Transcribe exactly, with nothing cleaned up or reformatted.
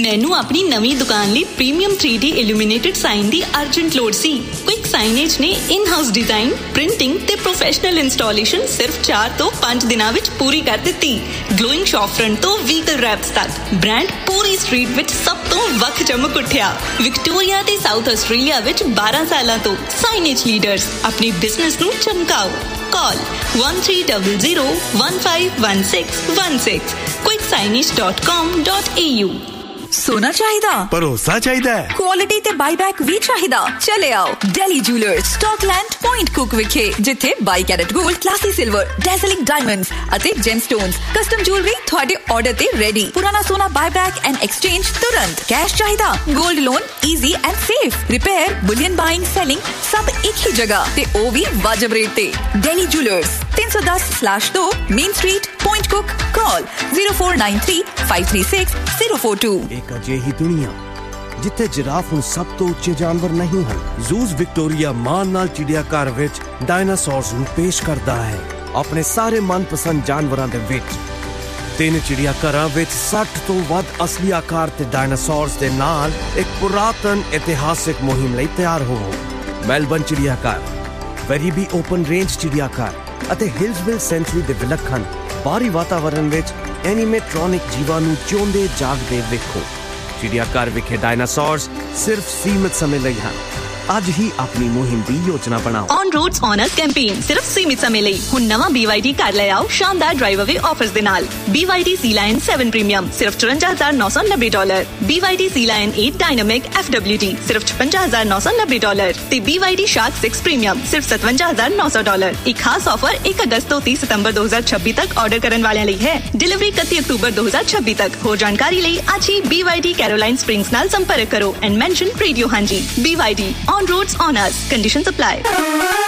मैनू अपनी नवी दुकान ਲਈ premium three D illuminated sign ਦੀ अर्जेंट लोड़ सी। क्विक साइनेज ने इन हाउस डिजाइन, प्रिंटिंग ते प्रोफेशनल इंस्टॉलेशन सिर्फ चार तो पांच दिनां विच पूरी कर दित्ती। ग्लोइंग शॉप फ्रंट तो व्हीकल रैप्स तक ब्रांड पूरी स्ट्रीट विच सब तो वख चमक उठिया। विक्टोरिया ते साउथ आस्ट्रेलिया विच बारह सालां तो साइनेज लीडर्स। अपने बिजनेस नू चमकाओ। Call one three zero zero one five one six one six quick signage dot com dot a u। सोना चाहिदा, भरोसा चाहिदा, क्वालिटी ते बाईबैक भी चाहिदा। चले आओ Delhi jewellers, Scotland point cook विखे, जिथे by carat gold, classy silver, डेज़लिंग diamonds अते जेमस्टोन्स, कस्टम ज्वेलरी थोड़े ऑर्डर ते रेडी। पुराना सोना बाईबैक एंड एक्सचेंज तुरंत। कैश चाहिदा, gold loan easy and safe. Repair, Boolean buying, selling सब एक ही जगह ते ओ भी वाजिब रेट ते। दिल्ली ज्वेलर्स तीन सौ दस स्लैश दो main street, point cook. Call zero four nine three five three six zero four two। एक अजिही दुनिया जिथे जिराफ हुण सब तो उच्चे जानवर नहीं हैं। ज़ूज़ विक्टोरिया मान नाल चिड़ियाघर विच डायनासोर्स नूं पेश करदा है अपने सारे मनपसंद जानवरां दे विच। तीन चिड़ियाघरां विच साठ तो वध असली आकार ते डायनासोर्स दे नाल एक पुरातन इतिहासिक मुहिम लई तैयार होवो। मेलबर्न चिड़ियाघर, वेरीबी ओपन रेंज चिड़ियाघर ਅਤੇ ਹਿਲਸਵਿਲ ਸੈਂਚਰੀ ਦੇ ਵਿਲੱਖਣ ਬਾਹਰੀ ਵਾਤਾਵਰਣ ਵਿੱਚ ਐਨੀਮੇਟ੍ਰੋਨਿਕ ਜੀਵਾਂ ਨੂੰ ਜਿਉਂਦੇ ਜਾਗਦੇ ਵੇਖੋ। ਚਿੜੀਆਘਰ ਵਿਖੇ ਡਾਇਨਾਸੌਰਸ ਸਿਰਫ ਸੀਮਿਤ ਸਮੇਂ ਲਈ ਹਨ। ਅੱਜ ਹੀ ਆਪਣੀ ਮੁਹਿੰਮ ਦੀ ਯੋਜਨਾ ਬਣਾਓ। ऑन रोड्स ऑनर्स कैंपेन सिर्फ सीमित समय ਲਈ। ਹੁਣ ਨਵਾਂ B Y D ਕਾਰ ਲੈ ਆਓ ਸ਼ਾਨਦਾਰ ਡਰਾਈਵ ਅਵੇ ਆਫਰਸ ਦੇ ਨਾਲ। B Y D Sea Lion seven premium ਸਿਰਫ ਚੁਰੰਜਾ ਹਜ਼ਾਰ ਨੌ ਸੌ ਨੱਬੇ dollar. B Y D Sea Lion eight dynamic F W D ਸਿਰਫ ਛਪੰਜਾ ਹਜ਼ਾਰ ਨੌ ਸੌ ਨੱਬੇ ਡਾਲਰ ਤੇ B Y D Shark six premium ਸਿਰਫ ਸਤਵੰਜਾ ਹਜ਼ਾਰ ਨੌ ਸੌ ਡਾਲਰ। ਇੱਕ ਖਾਸ ਆਫਰ ਇੱਕ ਅਗਸਤ ਤੋਂ ਤੀਹ ਸਤੰਬਰ ਦੋ ਹਜ਼ਾਰ ਛੱਬੀ ਤੱਕ ਆਰਡਰ ਕਰਨ ਵਾਲਿਆਂ ਲਈ ਹੈ। ਡਿਲੀਵਰੀ ਇਕੱਤੀ ਅਕਤੂਬਰ ਦੋ ਹਜ਼ਾਰ ਛੱਬੀ ਤੱਕ। ਹੋਰ ਜਾਣਕਾਰੀ ਲਈ ਅੱਜ ਹੀ B Y D Caroline Springs ਨਾਲ ਸੰਪਰਕ ਕਰੋ ਐਂਡ ਮੈਂਸ਼ਨ ਰੇਡੀਓ ਹਾਂਜੀ। B Y D on roads honours, conditions apply.